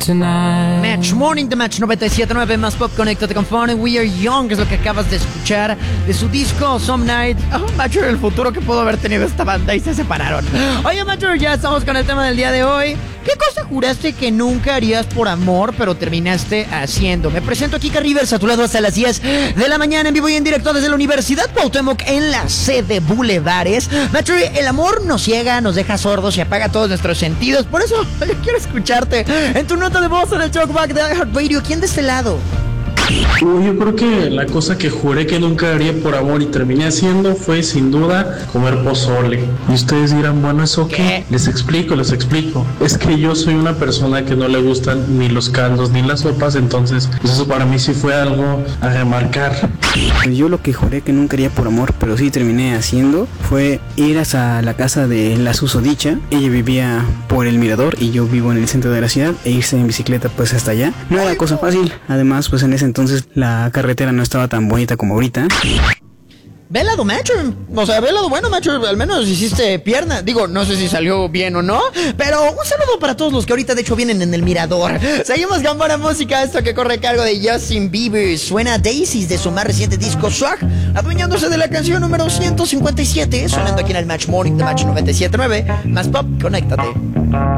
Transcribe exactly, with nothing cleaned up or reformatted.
tonight. Match Morning, The Match noventa y siete punto nueve, más pop, conéctate con Fun. We Are Young es lo que acabas de escuchar de su disco Some Night. Oh, Macho, el futuro que pudo haber tenido esta banda y se separaron. Oye, Macho, ya estamos con el tema del día de hoy. ¿Qué cosa juraste que nunca harías por amor, pero terminaste haciendo? Me presento aquí, Kika Rivers, a tu lado hasta las diez de la mañana, en vivo y en directo desde la Universidad Cuauhtémoc, en la sede Bulevares. Macho, el amor nos ciega, nos deja sordos y apaga todos nuestros sentidos. Por eso yo quiero escucharte en tu nota de voz en el Talkback de iHeartRadio. ¿Quién de este lado? Uh, yo creo que la cosa que juré que nunca haría por amor y terminé haciendo fue sin duda comer pozole. Y ustedes dirán, bueno, ¿eso qué? ¿Qué? Les explico, les explico. Es que yo soy una persona que no le gustan ni los caldos ni las sopas, entonces pues eso para mí sí fue algo a remarcar. Yo lo que juré que nunca haría por amor, pero sí terminé haciendo, fue ir hasta la casa de la susodicha. Ella vivía por el Mirador y yo vivo en el centro de la ciudad, e irse en bicicleta pues hasta allá no era cosa fácil. Además, pues en ese entonces la carretera no estaba tan bonita como ahorita. Ve el lado macho, o sea, ve el lado bueno, macho. Al menos hiciste pierna. Digo, no sé si salió bien o no, pero un saludo para todos los que ahorita de hecho vienen en el Mirador. Seguimos con buena música, esto que corre a cargo de Justin Bieber. Suena Daisies de su más reciente disco Swag, adueñándose de la canción número ciento cincuenta y siete, sonando aquí en el Match Morning de Match noventa y siete punto nueve. Más pop, conéctate.